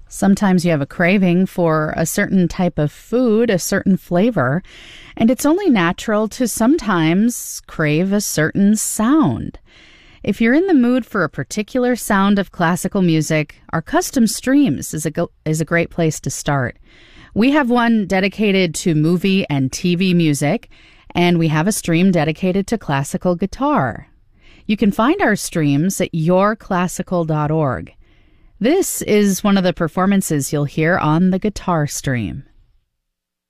Sometimes you have a craving for a certain type of food, a certain flavor, and it's only natural to sometimes crave a certain sound. If you're in the mood for a particular sound of classical music, our custom streams is a great place to start. We have one dedicated to movie and TV music, and we have a stream dedicated to classical guitar. You can find our streams at yourclassical.org. This is one of the performances you'll hear on the guitar stream.